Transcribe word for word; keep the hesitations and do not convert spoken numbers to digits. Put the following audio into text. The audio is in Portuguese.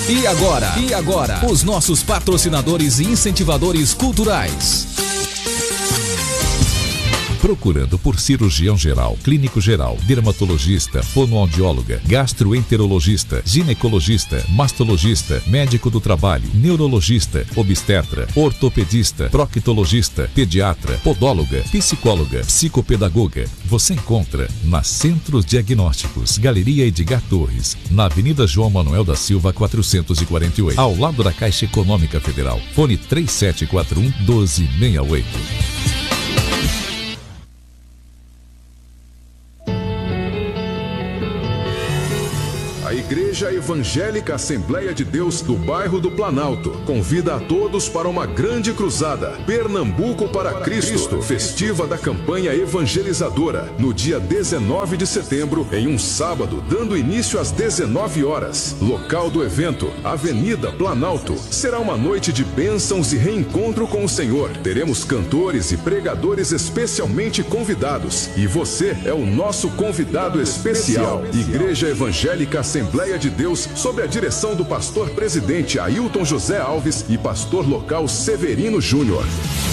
E agora? E agora? Os nossos patrocinadores e incentivadores culturais. Procurando por cirurgião geral, clínico geral, dermatologista, fonoaudióloga, gastroenterologista, ginecologista, mastologista, médico do trabalho, neurologista, obstetra, ortopedista, proctologista, pediatra, podóloga, psicóloga, psicopedagoga. Você encontra na Centros Diagnósticos, Galeria Edgar Torres, na Avenida João Manuel da Silva quatrocentos e quarenta e oito, ao lado da Caixa Econômica Federal. Fone três sete quatro um, um dois seis oito. A Igreja Evangélica Assembleia de Deus do bairro do Planalto convida a todos para uma grande cruzada Pernambuco para Cristo, festiva da campanha evangelizadora, no dia dezenove de setembro, em um sábado, dando início às dezenove horas. Local do evento, Avenida Planalto. Será uma noite de bênçãos e reencontro com o Senhor. Teremos cantores e pregadores especialmente convidados. E você é o nosso convidado especial. Igreja Evangélica Assembleia de Deus, sob a direção do pastor presidente Ailton José Alves e pastor local Severino Júnior.